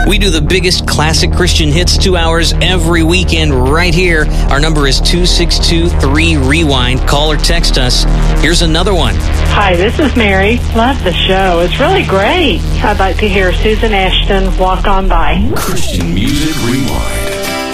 We do the biggest classic Christian hits 2 hours every weekend right here. Our number is 262-3-REWIND. Call or text us. Here's another one. Hi, this is Mary. Love the show. It's really great. I'd like to hear Susan Ashton, Walk On By. Christian Music Rewind.